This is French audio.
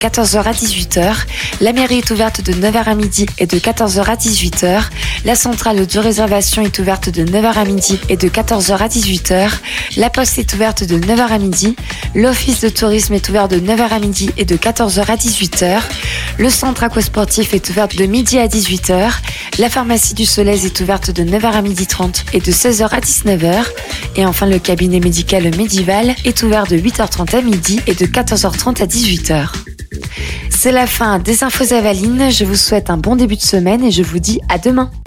14h à 18h. La mairie est ouverte de 9h à midi et de 14h à 18h. La centrale de réservation est ouverte de 9h à midi et de 14h à 18h. La poste est ouverte de 9h à midi. L'office de tourisme est ouvert de 9h à midi et de 14h à 18h. Le centre aquasportif est ouvert de midi à 18h. La pharmacie du Solèze est ouverte de 9h à 12h30 et de 16h à 19h. Et enfin, le cabinet médical médival est ouvert de 8h30 à midi et de 14h30 à 18h. C'est la fin des infos Avaline. Je vous souhaite un bon début de semaine et je vous dis à demain.